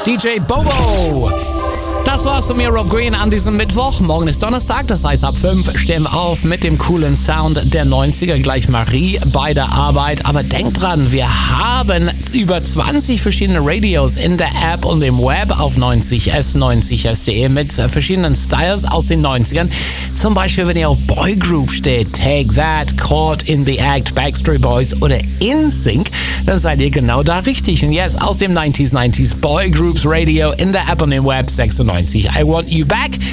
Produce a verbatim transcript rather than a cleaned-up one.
D J Bobo. Das war's von mir, Rob Green, an diesem Mittwoch. Morgen ist Donnerstag, das heißt ab fünf stehen wir auf mit dem coolen Sound der neunziger. Gleich Marie bei der Arbeit. Aber denkt dran, wir haben über zwanzig verschiedene Radios in der App und im Web auf neunzig S, neunzig S punkt de mit verschiedenen Styles aus den neunzigern. Zum Beispiel, wenn ihr auf Boygroup steht, Take That, Caught in the Act, Backstreet Boys oder In Sync, dann seid ihr genau da richtig. Und jetzt aus dem neunziger neunziger Boygroups Radio in der App und im Web sechsundneunzig. I Want You Back.